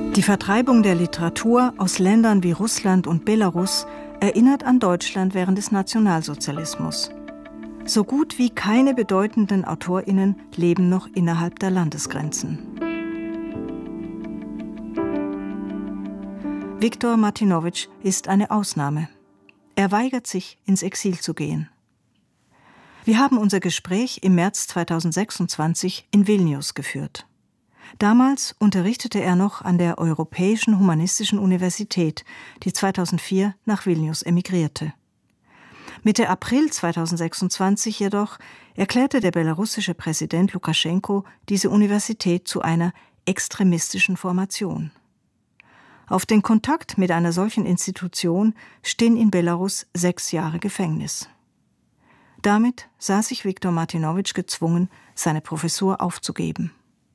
Die Vertreibung der Literatur aus Ländern wie Russland und Belarus erinnert an Deutschland während des Nationalsozialismus. So gut wie keine bedeutenden AutorInnen leben noch innerhalb der Landesgrenzen. Wiktor Martynowicz ist eine Ausnahme. Er weigert sich, ins Exil zu gehen. Wir haben unser Gespräch im März 2026 in Vilnius geführt. Damals unterrichtete er noch an der Europäischen Humanistischen Universität, die 2004 nach Vilnius emigrierte. Mitte April 2026 jedoch erklärte der belarussische Präsident Lukaschenko diese Universität zu einer extremistischen Formation. Auf den Kontakt mit einer solchen Institution stehen in Belarus 6 Jahre Gefängnis. Damit sah sich Wiktor Martynowicz gezwungen, seine Professur aufzugeben.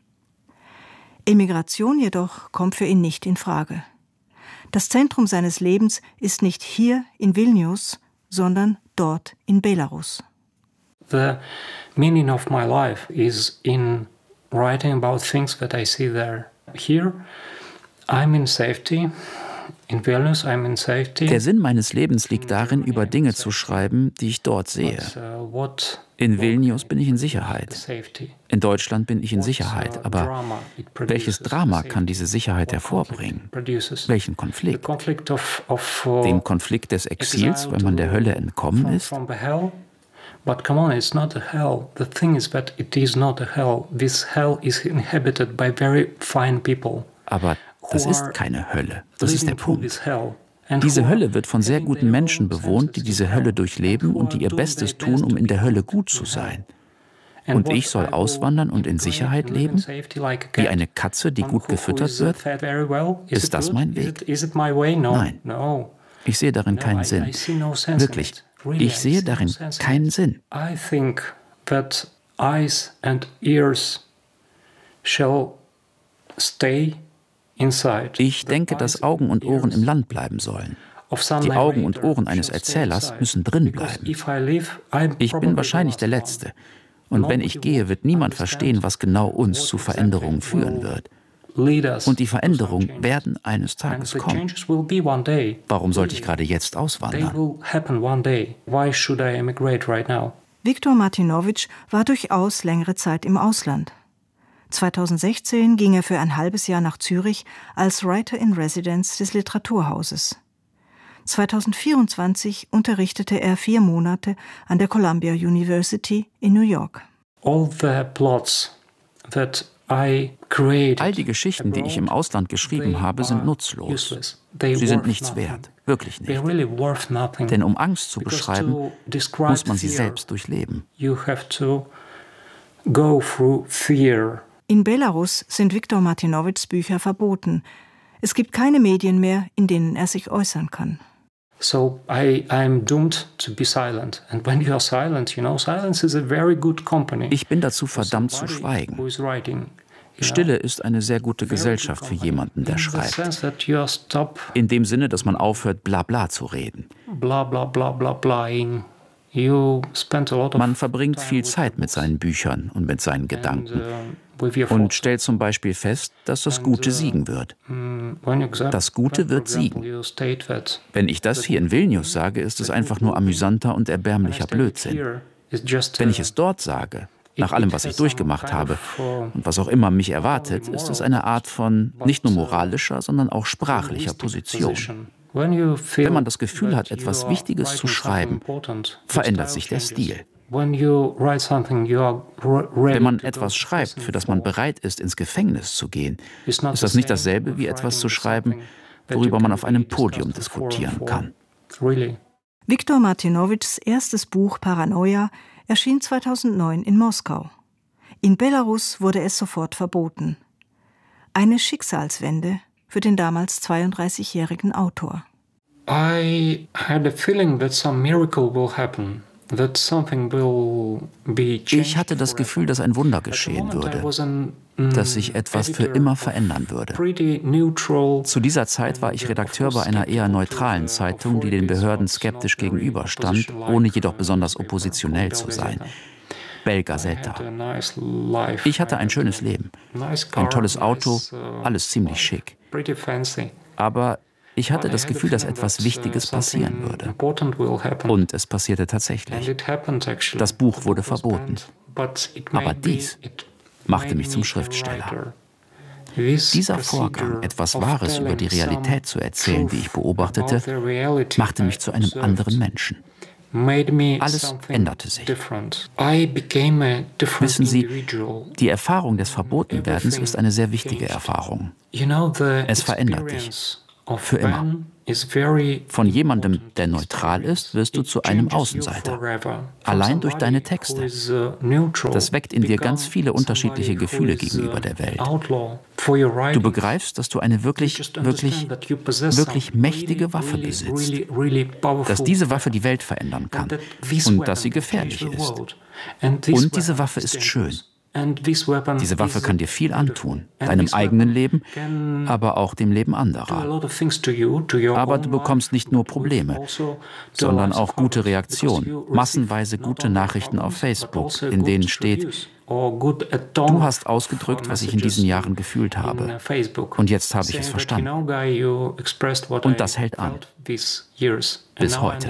Emigration jedoch kommt für ihn nicht in Frage. Das Zentrum seines Lebens ist nicht hier in Vilnius, sondern dort in Belarus. The meaning of my life is in writing about things that I see there. Here, I'm in safety. In Vilnius, I'm in safety. Der Sinn meines Lebens liegt darin, über Dinge zu schreiben, die ich dort sehe. In Vilnius bin ich in Sicherheit. In Deutschland bin ich in Sicherheit. Aber welches Drama kann diese Sicherheit hervorbringen? Welchen Konflikt? Den Konflikt des Exils, wenn man der Hölle entkommen ist? But come on, it's not a hell. The thing is that it is not a hell. This hell is inhabited by very fine people. Aber das ist keine Hölle. Das ist der Punkt. Diese Hölle wird von sehr guten Menschen bewohnt, die diese Hölle durchleben und die ihr Bestes tun, um in der Hölle gut zu sein. Und ich soll auswandern und in Sicherheit leben? Wie eine Katze, die gut gefüttert wird? Ist das mein Weg? Nein. Ich sehe darin keinen Sinn. Wirklich, ich sehe darin keinen Sinn. I think that eyes and ears shall stay. Ich denke, dass Augen und Ohren im Land bleiben sollen. Die Augen und Ohren eines Erzählers müssen drin bleiben. Ich bin wahrscheinlich der Letzte. Und wenn ich gehe, wird niemand verstehen, was genau uns zu Veränderungen führen wird. Und die Veränderungen werden eines Tages kommen. Warum sollte ich gerade jetzt auswandern? Wiktor Martynowicz war durchaus längere Zeit im Ausland. 2016 ging er für ein halbes Jahr nach Zürich als Writer in Residence des Literaturhauses. 2024 unterrichtete er 4 Monate an der Columbia University in New York. All die Geschichten, die ich im Ausland geschrieben habe, sind nutzlos. Sie sind nichts wert, wirklich nicht. Denn um Angst zu beschreiben, muss man sie selbst durchleben. In Belarus sind Wiktor Martynowicz Bücher verboten. Es gibt keine Medien mehr, in denen er sich äußern kann. So I'm doomed to be silent. And when you are silent, silence is a very good company. Ich bin dazu verdammt zu schweigen. Stille ist eine sehr gute Gesellschaft für jemanden, der schreibt. In dem Sinne, dass man aufhört, bla bla zu reden. Bla bla bla bla bla. Man verbringt viel Zeit mit seinen Büchern und mit seinen Gedanken und stellt zum Beispiel fest, dass das Gute siegen wird. Das Gute wird siegen. Wenn ich das hier in Vilnius sage, ist es einfach nur amüsanter und erbärmlicher Blödsinn. Wenn ich es dort sage, nach allem, was ich durchgemacht habe und was auch immer mich erwartet, ist es eine Art von nicht nur moralischer, sondern auch sprachlicher Position. Wenn man das Gefühl hat, etwas Wichtiges zu schreiben, verändert sich der Stil. Wenn man etwas schreibt, für das man bereit ist, ins Gefängnis zu gehen, ist das nicht dasselbe wie etwas zu schreiben, worüber man auf einem Podium diskutieren kann. Wiktor Martynowicz' erstes Buch Paranoia erschien 2009 in Moskau. In Belarus wurde es sofort verboten. Eine Schicksalswende für den damals 32-jährigen Autor. I had a feeling that some miracle will happen. Ich hatte das Gefühl, dass ein Wunder geschehen würde, dass sich etwas für immer verändern würde. Zu dieser Zeit war ich Redakteur bei einer eher neutralen Zeitung, die den Behörden skeptisch gegenüberstand, ohne jedoch besonders oppositionell zu sein. Belgazetta. Ich hatte ein schönes Leben, ein tolles Auto, alles ziemlich schick. Aber ich hatte das Gefühl, dass etwas Wichtiges passieren würde. Und es passierte tatsächlich. Das Buch wurde verboten. Aber dies machte mich zum Schriftsteller. Dieser Vorgang, etwas Wahres über die Realität zu erzählen, die ich beobachtete, machte mich zu einem anderen Menschen. Alles änderte sich. Wissen Sie, die Erfahrung des Verbotenwerdens ist eine sehr wichtige Erfahrung. Es verändert dich. Für immer. Von jemandem, der neutral ist, wirst du zu einem Außenseiter. Allein durch deine Texte. Das weckt in dir ganz viele unterschiedliche Gefühle gegenüber der Welt. Du begreifst, dass du eine wirklich mächtige Waffe besitzt. Dass diese Waffe die Welt verändern kann. Und dass sie gefährlich ist. Und diese Waffe ist schön. Diese Waffe kann dir viel antun, deinem eigenen Leben, aber auch dem Leben anderer. Aber du bekommst nicht nur Probleme, sondern auch gute Reaktionen, massenweise gute Nachrichten auf Facebook, in denen steht: Du hast ausgedrückt, was ich in diesen Jahren gefühlt habe. Und jetzt habe ich es verstanden. Und das hält an. Bis heute.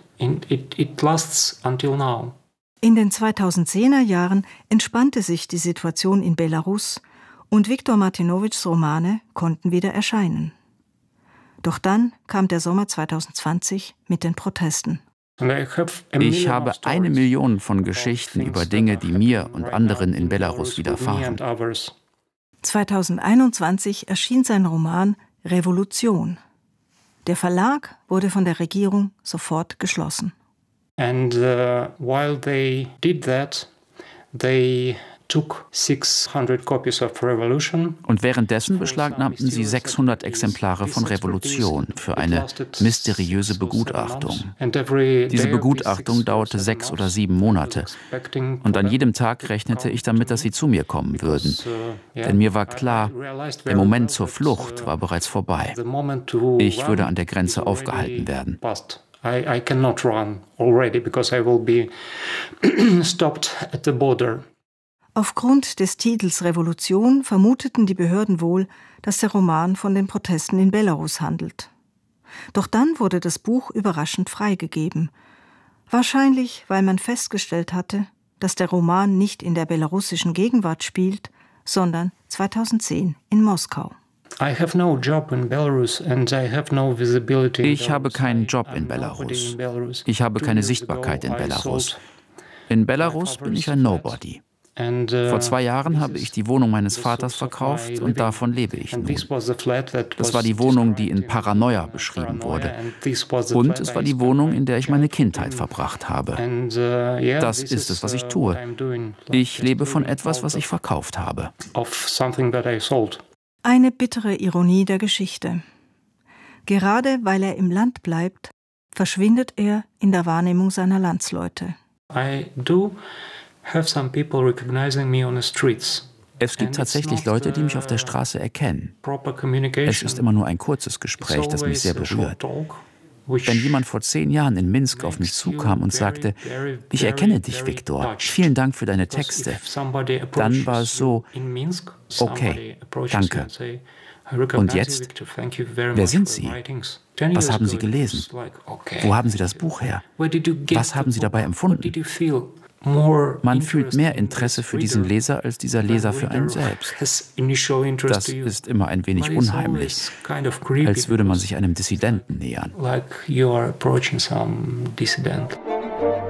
In den 2010er Jahren entspannte sich die Situation in Belarus und Viktor Martynowitschs Romane konnten wieder erscheinen. Doch dann kam der Sommer 2020 mit den Protesten. Ich habe 1 Million von Geschichten über Dinge, die mir und anderen in Belarus widerfahren. 2021 erschien sein Roman Revolution. Der Verlag wurde von der Regierung sofort geschlossen. And while they did that, they took 600 copies of Revolution. Und währenddessen beschlagnahmten sie 600 Exemplare von Revolution für eine mysteriöse Begutachtung. Diese Begutachtung dauerte 6 oder 7 Monate. Und an jedem Tag rechnete ich damit, dass sie zu mir kommen würden. Denn mir war klar, der Moment zur Flucht war bereits vorbei. Ich würde an der Grenze aufgehalten werden. I cannot run already because I will be stopped at the border. Aufgrund des Titels Revolution vermuteten die Behörden wohl, dass der Roman von den Protesten in Belarus handelt. Doch dann wurde das Buch überraschend freigegeben. Wahrscheinlich, weil man festgestellt hatte, dass der Roman nicht in der belarussischen Gegenwart spielt, sondern 2010 in Moskau. Ich habe keinen Job in Belarus. Ich habe keine Sichtbarkeit in Belarus. In Belarus bin ich ein Nobody. Vor 2 Jahren habe ich die Wohnung meines Vaters verkauft und davon lebe ich nun. Das war die Wohnung, die in Paranoia beschrieben wurde. Und es war die Wohnung, in der ich meine Kindheit verbracht habe. Das ist es, was ich tue. Ich lebe von etwas, was ich verkauft habe. Eine bittere Ironie der Geschichte. Gerade weil er im Land bleibt, verschwindet er in der Wahrnehmung seiner Landsleute. Es gibt tatsächlich Leute, die mich auf der Straße erkennen. Es ist immer nur ein kurzes Gespräch, das mich sehr berührt. Wenn jemand vor 10 Jahren in Minsk auf mich zukam und sagte: Ich erkenne dich, Viktor, vielen Dank für deine Texte, dann war es so: Okay, danke. Und jetzt? Wer sind Sie? Was haben Sie gelesen? Wo haben Sie das Buch her? Was haben Sie dabei empfunden? Man fühlt mehr Interesse für diesen Leser als dieser Leser für einen selbst. Das ist immer ein wenig unheimlich, als würde man sich einem Dissidenten nähern. Like you are approaching some dissident.